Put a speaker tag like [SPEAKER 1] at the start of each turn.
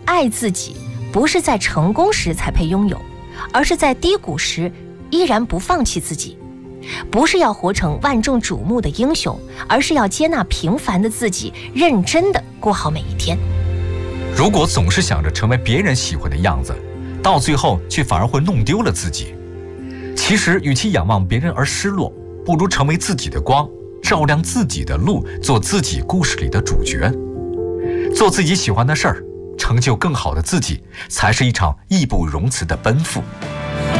[SPEAKER 1] 爱自己不是在成功时才配拥有，而是在低谷时依然不放弃自己。不是要活成万众瞩目的英雄，而是要接纳平凡的自己，认真地过好每一天。
[SPEAKER 2] 如果总是想着成为别人喜欢的样子，到最后却反而会弄丢了自己。其实与其仰望别人而失落，不如成为自己的光，照亮自己的路，做自己故事里的主角。做自己喜欢的事儿，成就更好的自己，才是一场义不容辞的奔赴。